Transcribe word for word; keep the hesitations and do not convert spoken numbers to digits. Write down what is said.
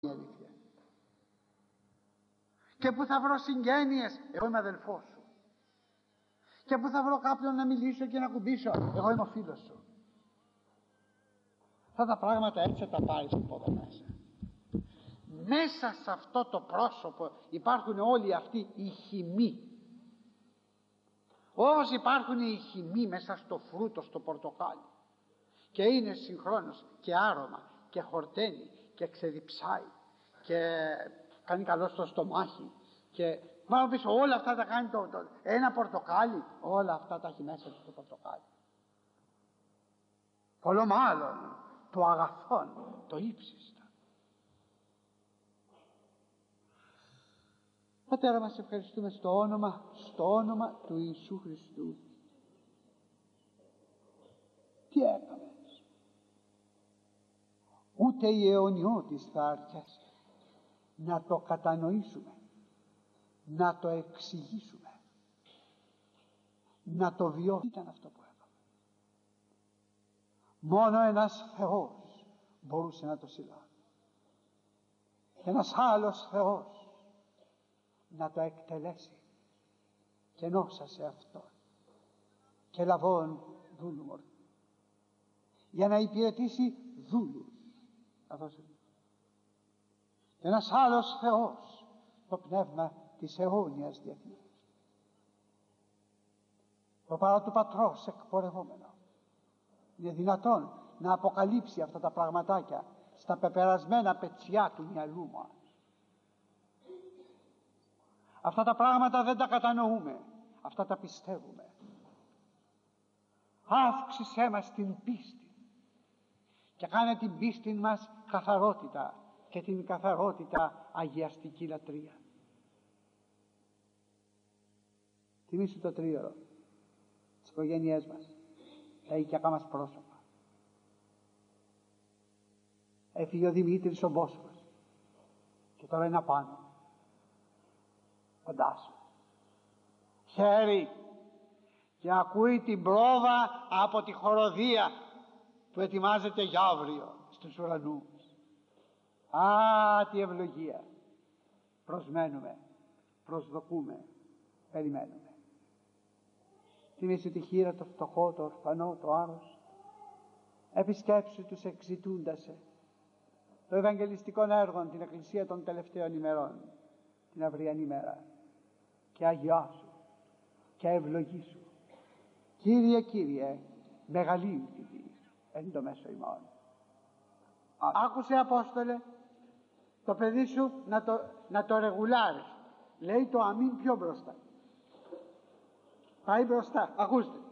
η αλήθεια. Και που θα βρω συγγένειες, εγώ είμαι αδελφός σου. Και που θα βρω κάποιον να μιλήσω και να κουμπίσω, εγώ είμαι ο φίλος σου. Αυτά τα πράγματα έτσι θα τα πάρεις από εδώ μέσα. Μέσα σε αυτό το πρόσωπο υπάρχουν όλοι αυτοί οι χυμοί. Όπως υπάρχουν οι χυμοί μέσα στο φρούτο, στο πορτοκάλι, και είναι συγχρόνως και άρωμα και χορταίνει και ξεδιψάει και κάνει καλό στο στομάχι, και μάλλον πίσω όλα αυτά τα κάνει το, το, ένα πορτοκάλι, όλα αυτά τα έχει μέσα του το πορτοκάλι. Πολλό μάλλον το αγαθόν, το ύψιστα. Πατέρα μας, ευχαριστούμε στο όνομα, στο όνομα του Ιησού Χριστού. Τι έκαμες? Ούτε η αιωνιώτης θα αρκέσει να το κατανοήσουμε, να το εξηγήσουμε, να το βιώσουμε. Τι ήταν αυτό που έκαμε? Μόνο ένας Θεός μπορούσε να το συλλάβει. Ένας άλλος Θεός να το εκτελέσει, και νόσα σε αυτόν και λαβών δούλου μορφή, για να υπηρετήσει δούλους. Ένας άλλος Θεός, το πνεύμα της αιώνιας διαθήκης, το παρά του Πατρός εκπορευόμενο. Είναι δυνατόν να αποκαλύψει αυτά τα πραγματάκια στα πεπερασμένα πετσιά του μυαλού μας? Αυτά τα πράγματα δεν τα κατανοούμε, αυτά τα πιστεύουμε. Αύξησέ μας την πίστη και κάνε την πίστη μας καθαρότητα, και την καθαρότητα αγιαστική λατρεία. Θυμήσου το τρίωρο τις οικογένειές μας, τα οικιακά μας πρόσωπα. Έφυγε ο Δημήτρης ο Μπόσχος και τώρα είναι απάνω, κοντά σου, χέρι, και ακούει την πρόβα από τη χοροδία που ετοιμάζεται για αύριο στους ουρανούς. Α, τι ευλογία! Προσμένουμε, προσδοκούμε, περιμένουμε. Θυμήσου τη χείρα, το φτωχό, το ορφανό, το άρρωστο. Επισκέψου τους εξητούντασε το ευαγγελιστικό έργο, την Εκκλησία των τελευταίων ημερών, την αυριανή μέρα, και αγιάσου και ευλογήσου. Κύριε, Κύριε, μεγαλείου τη γη εν το μέσο ημών. Άκουσε, Απόστολε, το παιδί σου να το, να το ρεγουλάρεις. Λέει το αμήν πιο μπροστά. Πάει μπροστά, ακούστε.